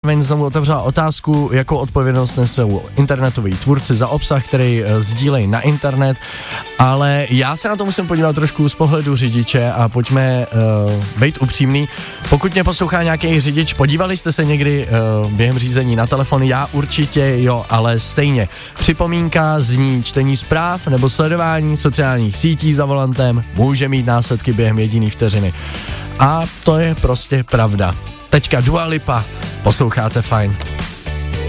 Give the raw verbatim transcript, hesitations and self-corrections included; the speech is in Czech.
zároveň znovu otevřela otázku, jakou odpovědnost nesou internetoví tvůrci za obsah, který uh, sdílejí na internet, ale já se na to musím podívat trošku z pohledu řidiče a pojďme uh, být upřímný. Pokud mě poslouchá nějaký řidič, podívali jste se někdy uh, během řízení na telefon? Já určitě jo, ale stejně. Připomínka zní čtení zpráv nebo sledování sociálních sítí za volantem může mít následky během jediný vteřiny. A to je prostě pravda. Teďka Dua Lipa, posloucháte Fajn.